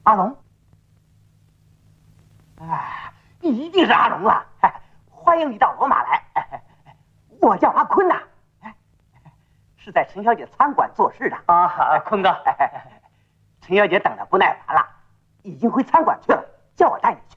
阿龙。哎，一定是阿龙啊！哎，欢迎你到罗马来。我叫阿坤呐，是在陈小姐餐馆做事的。 啊，坤哥， 陈小姐等得不耐烦了，已经回餐馆去了，叫我带你